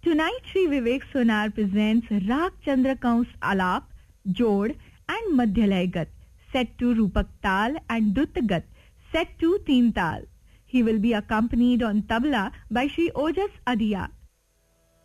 Tonight, Sri Vivek Sonar presents Rag Chandra Kaus Alap, Jod and Madhyalay Gat, set to Rupak Tal and Dut Gat, set to Teen Tal. He will be accompanied on tabla by Sri Ojas Adiya,